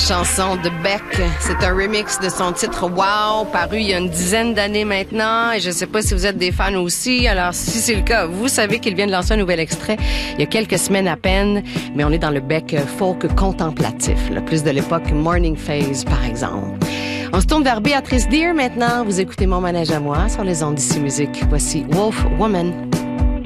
chanson de Beck. C'est un remix de son titre Wow, paru il y a une dizaine d'années maintenant. Et je ne sais pas si vous êtes des fans aussi. Alors, si c'est le cas, vous savez qu'il vient de lancer un nouvel extrait il y a quelques semaines à peine. Mais on est dans le Beck folk contemplatif, là, plus de l'époque Morning Phase, par exemple. On se tourne vers Béatrice Deer maintenant. Vous écoutez Mon manège à moi sur les ondes d'Ici Musique. Voici Wolf Woman.